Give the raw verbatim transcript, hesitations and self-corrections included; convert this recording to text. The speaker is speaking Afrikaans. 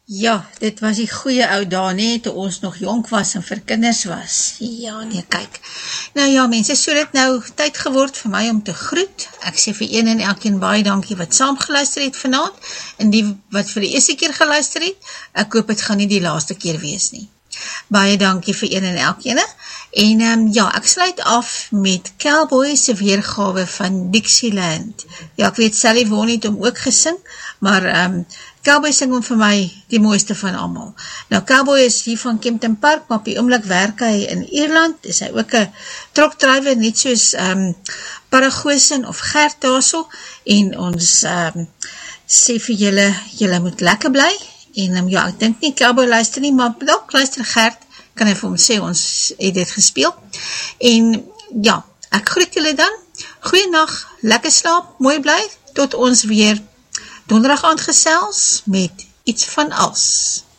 Ja, dit was die goeie ou dae, nee, toe ons nog jonk was en vir kinders was. Ja, nee, kyk. Nou ja, mense, so dit nou tyd geword vir my om te groet. Ek sê vir een en elkeen baie dankie wat saam geluister het vanaand, en die wat vir die eerste keer geluister het, ek hoop het gaan nie die laaste keer wees nie. Baie dankie vir een en elkeen, en um, ja, ek sluit af met Cowboy se weergawe van Dixieland. Ja, ek weet Sally Vaughan het hom ook gesing, maar um, Cowboy sing hom vir my die mooiste van almal. Nou, Cowboy is hier van Kempton Park, maar op die oomlik werk hy in Ierland, is hy ook een truckdriver, net soos um, Paragosen of Gert daarso, en ons um, sê vir julle, julle moet lekker bly, en um, ja, ek dink nie Cowboy luister nie, maar dalk luister Gert, kan hy vir hom sê, ons het dit gespeel, en ja, ek groet julle dan, goeienacht, lekker slaap, mooi bly, tot ons weer donderdag aand gesels met iets van als.